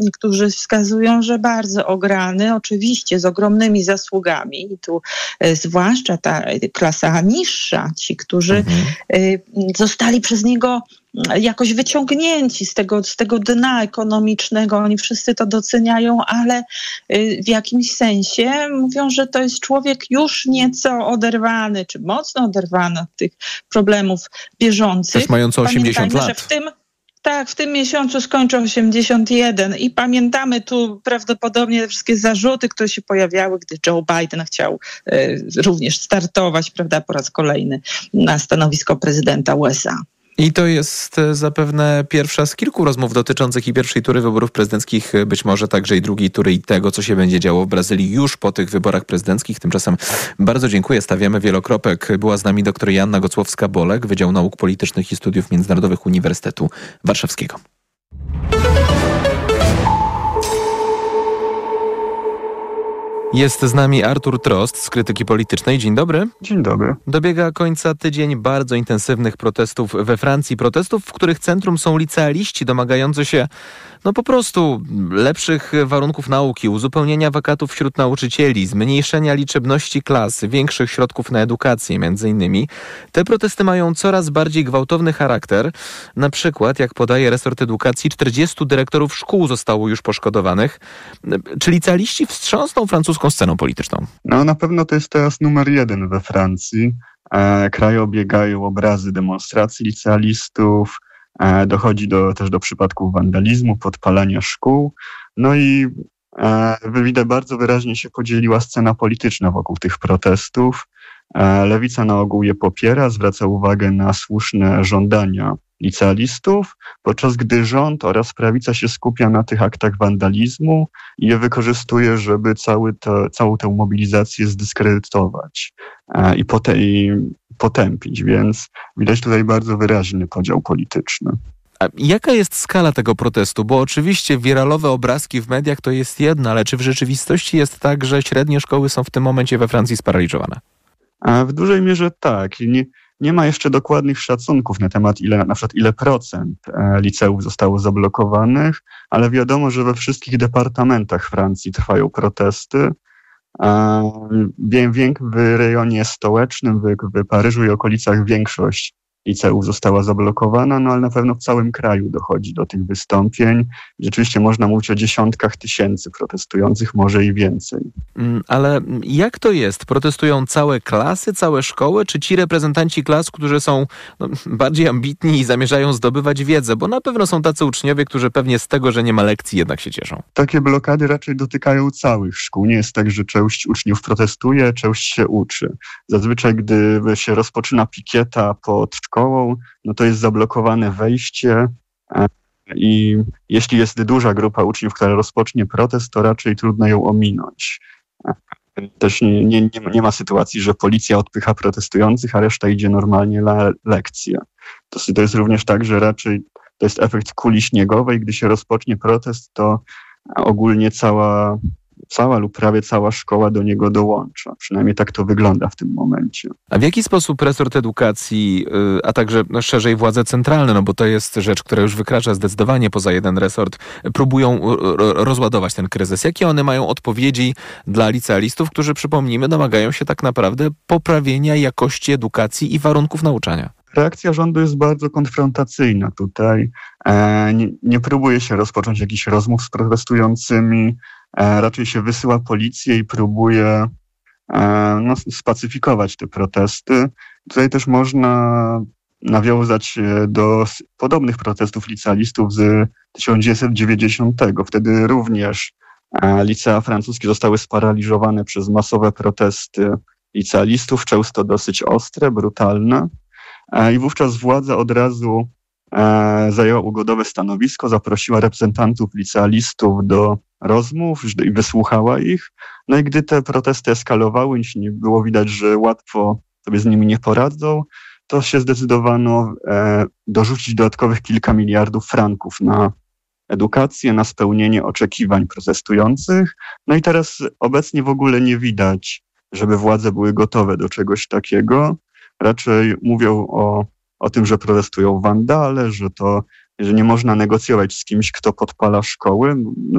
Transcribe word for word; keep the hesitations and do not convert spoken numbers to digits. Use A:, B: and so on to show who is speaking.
A: niektórzy wskazują, że bardzo ograny, oczywiście z ogromnymi zasługami. I tu e, zwłaszcza ta klasa niższa, ci, którzy mhm. e, zostali przez niego jakoś wyciągnięci z tego, z tego dna ekonomicznego. Oni wszyscy to doceniają, ale w jakimś sensie mówią, że to jest człowiek już nieco oderwany, czy mocno oderwany od tych problemów bieżących.
B: Też mający osiemdziesiąt lat.
A: Że w tym Tak, w tym miesiącu skończy osiemdziesiąt jeden i pamiętamy tu prawdopodobnie te wszystkie zarzuty, które się pojawiały, gdy Joe Biden chciał e, również startować, prawda, po raz kolejny na stanowisko prezydenta U S A.
B: I to jest zapewne pierwsza z kilku rozmów dotyczących i pierwszej tury wyborów prezydenckich, być może także i drugiej tury i tego, co się będzie działo w Brazylii już po tych wyborach prezydenckich. Tymczasem bardzo dziękuję, stawiamy wielokropek. Była z nami dr Joanna Gocłowska-Bolek, Wydział Nauk Politycznych i Studiów Międzynarodowych Uniwersytetu Warszawskiego. Jest z nami Artur Trost z Krytyki Politycznej. Dzień dobry.
C: Dzień dobry.
B: Dobiega końca tydzień bardzo intensywnych protestów we Francji. Protestów, w których centrum są licealiści domagający się no po prostu lepszych warunków nauki, uzupełnienia wakatów wśród nauczycieli, zmniejszenia liczebności klas, większych środków na edukację między innymi. Te protesty mają coraz bardziej gwałtowny charakter. Na przykład, jak podaje resort edukacji, czterdziestu dyrektorów szkół zostało już poszkodowanych. Czy licealiści wstrząsną francuską sceną polityczną?
C: No na pewno to jest teraz numer jeden we Francji. E, kraj obiegają obrazy demonstracji licealistów, e, dochodzi do, też do przypadków wandalizmu, podpalania szkół. No i e, widać, bardzo wyraźnie się podzieliła scena polityczna wokół tych protestów. E, Lewica na ogół je popiera, zwraca uwagę na słuszne żądania licealistów, podczas gdy rząd oraz prawica się skupia na tych aktach wandalizmu i je wykorzystuje, żeby cały to, całą tę mobilizację zdyskredytować e, i, pote, i potępić, więc widać tutaj bardzo wyraźny podział polityczny.
B: A jaka jest skala tego protestu? Bo oczywiście wiralowe obrazki w mediach to jest jedno, ale czy w rzeczywistości jest tak, że średnie szkoły są w tym momencie we Francji sparaliżowane?
C: A w dużej mierze tak. Nie, nie ma jeszcze dokładnych szacunków na temat, ile, na przykład ile procent liceów zostało zablokowanych, ale wiadomo, że we wszystkich departamentach Francji trwają protesty. W rejonie stołecznym, w, w Paryżu i okolicach większość liceów została zablokowana, no ale na pewno w całym kraju dochodzi do tych wystąpień. Rzeczywiście można mówić o dziesiątkach tysięcy protestujących, może i więcej.
B: Ale jak to jest? Protestują całe klasy, całe szkoły, czy ci reprezentanci klas, którzy są no, bardziej ambitni i zamierzają zdobywać wiedzę? Bo na pewno są tacy uczniowie, którzy pewnie z tego, że nie ma lekcji, jednak się cieszą.
C: Takie blokady raczej dotykają całych szkół. Nie jest tak, że część uczniów protestuje, część się uczy. Zazwyczaj, gdy się rozpoczyna pikieta pod szkołą, no to jest zablokowane wejście i jeśli jest duża grupa uczniów, która rozpocznie protest, to raczej trudno ją ominąć. Też nie, nie, nie ma sytuacji, że policja odpycha protestujących, a reszta idzie normalnie na lekcje. To, to jest również tak, że raczej to jest efekt kuli śniegowej. Gdy się rozpocznie protest, to ogólnie cała cała lub prawie cała szkoła do niego dołącza. Przynajmniej tak to wygląda w tym momencie.
B: A w jaki sposób resort edukacji, a także no, szerzej władze centralne, no bo to jest rzecz, która już wykracza zdecydowanie poza jeden resort, próbują rozładować ten kryzys? Jakie one mają odpowiedzi dla licealistów, którzy, przypomnijmy, domagają się tak naprawdę poprawienia jakości edukacji i warunków nauczania?
C: Reakcja rządu jest bardzo konfrontacyjna tutaj. E, nie, nie próbuje się rozpocząć jakichś rozmów z protestującymi, e, raczej się wysyła policję i próbuje e, no, spacyfikować te protesty. Tutaj też można nawiązać do podobnych protestów licealistów z tysiąc dziewięćset dziewięćdziesiątego. Wtedy również e, licea francuskie zostały sparaliżowane przez masowe protesty licealistów, często dosyć ostre, brutalne. I wówczas władza od razu e, zajęła ugodowe stanowisko, zaprosiła reprezentantów licealistów do rozmów i wysłuchała ich. No i gdy te protesty eskalowały, jeśli nie było widać, że łatwo sobie z nimi nie poradzą, to się zdecydowano e, dorzucić dodatkowych kilka miliardów franków na edukację, na spełnienie oczekiwań protestujących. No i teraz obecnie w ogóle nie widać, żeby władze były gotowe do czegoś takiego. Raczej mówią o, o tym, że protestują wandale, że to że nie można negocjować z kimś, kto podpala szkoły. No,